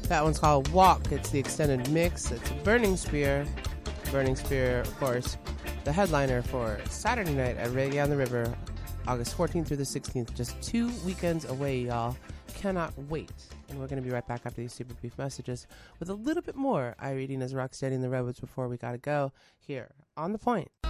That one's called Walk. It's the extended mix. It's Burning Spear. Burning Spear, of course, the headliner for Saturday night at Reggae on the River, August 14th through the 16th. Just 2 weekends away, y'all. Cannot wait. And we're going to be right back after these super brief messages with a little bit more iReading as Rocksteady and the Redwoods before we got to go here on The Point.